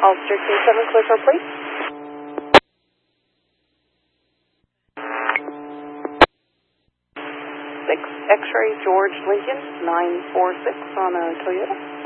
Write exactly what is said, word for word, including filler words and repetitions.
Ulster two seven, clear for please. six X-ray George Lincoln, nine four six on a Toyota.